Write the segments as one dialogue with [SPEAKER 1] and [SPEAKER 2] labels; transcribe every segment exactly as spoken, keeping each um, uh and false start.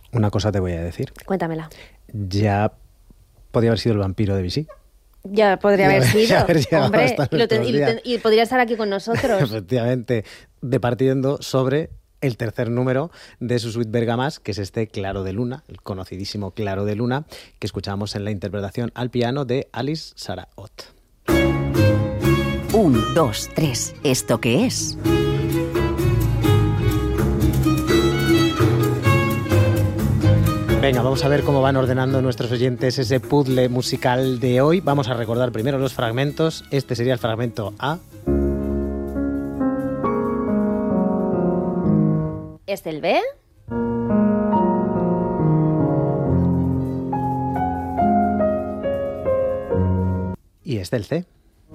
[SPEAKER 1] Una cosa te voy a decir.
[SPEAKER 2] Cuéntamela.
[SPEAKER 1] Ya podría haber sido el vampiro de Vichy.
[SPEAKER 2] Ya podría haber sido,
[SPEAKER 1] haber
[SPEAKER 2] hombre, y, lo ten, y, ten, y podría estar aquí con nosotros.
[SPEAKER 1] Efectivamente, departiendo sobre el tercer número de su suite Bergamasque, que es este Claro de Luna, el conocidísimo Claro de Luna, que escuchamos en la interpretación al piano de Alice Saraot.
[SPEAKER 3] Un, dos, tres. ¿Esto qué es?
[SPEAKER 1] Venga, vamos a ver cómo van ordenando nuestros oyentes ese puzzle musical de hoy. Vamos a recordar primero los fragmentos. Este sería el fragmento A.
[SPEAKER 2] ¿Es el B?
[SPEAKER 1] Y este el C.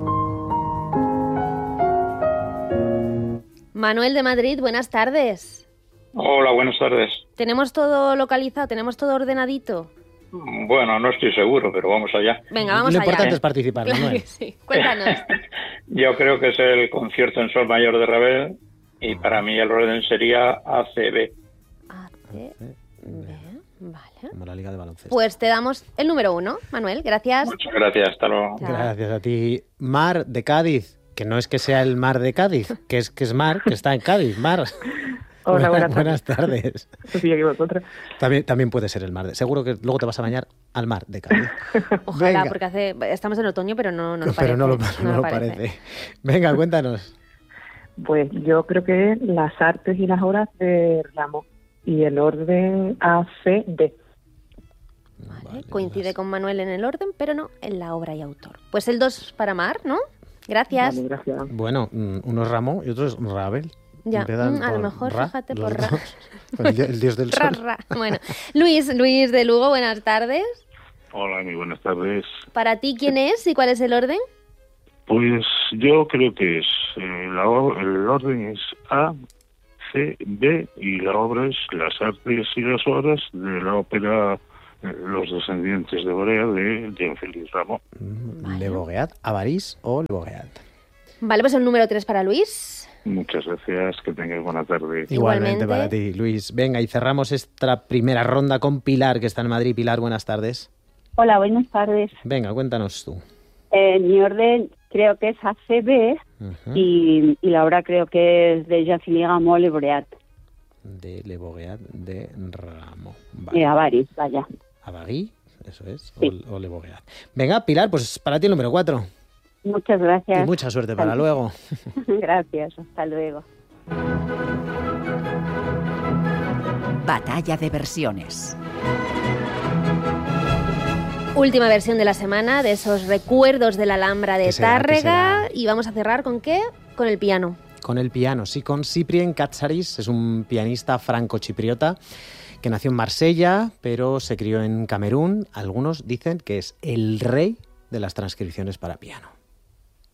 [SPEAKER 2] Manuel de Madrid, buenas tardes.
[SPEAKER 4] Hola, buenas tardes.
[SPEAKER 2] ¿Tenemos todo localizado? ¿Tenemos todo ordenadito?
[SPEAKER 4] Bueno, no estoy seguro, pero vamos allá.
[SPEAKER 2] Venga, vamos
[SPEAKER 1] Lo
[SPEAKER 2] allá.
[SPEAKER 1] Lo importante es participar,
[SPEAKER 2] claro
[SPEAKER 1] Manuel.
[SPEAKER 2] Que sí. Cuéntanos.
[SPEAKER 4] Yo creo que es el concierto en sol mayor de Ravel y para mí el orden sería A C B.
[SPEAKER 2] A C B, vale.
[SPEAKER 1] Como la Liga de Baloncesto.
[SPEAKER 2] Pues te damos el número uno, Manuel. Gracias.
[SPEAKER 4] Muchas gracias, hasta luego.
[SPEAKER 2] Chao.
[SPEAKER 1] Gracias a ti. Mar de Cádiz, que no es que sea el mar de Cádiz, que es que es mar, que está en Cádiz. Mar.
[SPEAKER 5] Hola, buenas,
[SPEAKER 1] buenas tardes.
[SPEAKER 5] Sofía, que vosotros.
[SPEAKER 1] También, también puede ser el mar. De, seguro que luego te vas a bañar al mar de Cádiz.
[SPEAKER 2] Ojalá,
[SPEAKER 1] Venga.
[SPEAKER 2] porque hace, estamos en otoño, pero no, no lo parece.
[SPEAKER 1] Pero no lo, no
[SPEAKER 2] no
[SPEAKER 1] lo
[SPEAKER 2] lo
[SPEAKER 1] parece.
[SPEAKER 2] parece.
[SPEAKER 1] Venga, cuéntanos.
[SPEAKER 5] Pues yo creo que es las artes y las obras de Rameau y el orden A C D.
[SPEAKER 2] Vale,
[SPEAKER 1] Vale,
[SPEAKER 2] coincide
[SPEAKER 1] las-
[SPEAKER 2] con Manuel en el orden, pero no en la obra y autor. Pues el dos para Mar, ¿no? Gracias.
[SPEAKER 5] Vale, gracias.
[SPEAKER 1] Bueno, mm, uno es Rameau y otro es Ravel.
[SPEAKER 2] Ya,
[SPEAKER 1] Empiezan
[SPEAKER 2] mm, a lo
[SPEAKER 1] por
[SPEAKER 2] mejor,
[SPEAKER 1] Ra,
[SPEAKER 2] fíjate,
[SPEAKER 1] los
[SPEAKER 2] por Ra.
[SPEAKER 1] dos. El, dios, el dios del
[SPEAKER 2] Ra,
[SPEAKER 1] sol.
[SPEAKER 2] ra. Bueno, Luis, Luis de Lugo, buenas tardes.
[SPEAKER 6] Hola, muy buenas tardes.
[SPEAKER 2] ¿Para ti quién es y cuál es el orden?
[SPEAKER 6] Pues yo creo que es eh, la, o- el orden es A, C, B y la obra es Las artes y las obras de la ópera eh, Los descendientes de Borea de Jean-Félix Rameau.
[SPEAKER 1] Mm, Le Bogueat, Avarís o Le Bogueat.
[SPEAKER 2] Vale, pues el número tres para Luis.
[SPEAKER 6] Muchas gracias, que tengáis buena tarde.
[SPEAKER 1] Igualmente,
[SPEAKER 2] Igualmente.
[SPEAKER 1] para ti, Luis. Venga, y cerramos esta primera ronda con Pilar, que está en Madrid. Pilar, buenas tardes.
[SPEAKER 7] Hola, buenas tardes.
[SPEAKER 1] Venga, cuéntanos tú.
[SPEAKER 7] Eh, mi orden creo que es A C B
[SPEAKER 1] Ujú.
[SPEAKER 7] y, y la obra creo que es de Jean-Philippe Rameau, Le Boreat.
[SPEAKER 1] De Le Bogueat de Rameau.
[SPEAKER 7] Y
[SPEAKER 1] Vale.
[SPEAKER 7] Avaris, vaya.
[SPEAKER 1] Avarís, eso es,
[SPEAKER 7] Sí.
[SPEAKER 1] o, o Le Bogueat. Venga, Pilar, pues para ti el número cuatro.
[SPEAKER 7] Muchas gracias.
[SPEAKER 1] Y mucha suerte para luego.
[SPEAKER 7] Gracias, hasta luego.
[SPEAKER 3] Batalla de versiones.
[SPEAKER 2] Última versión de la semana de esos recuerdos de la Alhambra de
[SPEAKER 1] ¿Qué será? ¿Qué
[SPEAKER 2] Tárrega.
[SPEAKER 1] será?
[SPEAKER 2] Y vamos a cerrar ¿con qué? Con el piano.
[SPEAKER 1] Con el piano, sí, con Cyprien Katsaris, es un pianista franco-chipriota que nació en Marsella, pero se crió en Camerún. Algunos dicen que es el rey de las transcripciones para piano.